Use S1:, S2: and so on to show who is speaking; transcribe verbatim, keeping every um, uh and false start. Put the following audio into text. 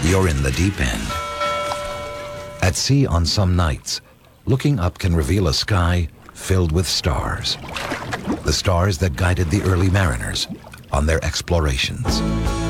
S1: you're in the deep end. At sea on some nights, looking up can reveal a sky filled with stars. The stars that guided the early mariners on their explorations.